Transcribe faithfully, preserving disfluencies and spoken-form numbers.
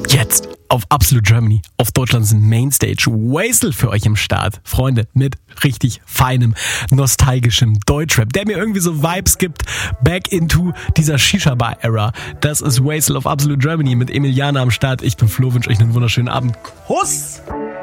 Jetzt auf Absolute Germany, auf Deutschlands Mainstage, Wesel für euch im Start. Freunde, mit richtig feinem, nostalgischem Deutschrap, der mir irgendwie so Vibes gibt, back into dieser Shisha-Bar-Era. Das ist Wesel auf Absolute Germany mit Emiliana am Start. Ich bin Flo, wünsche euch einen wunderschönen Abend. Kuss!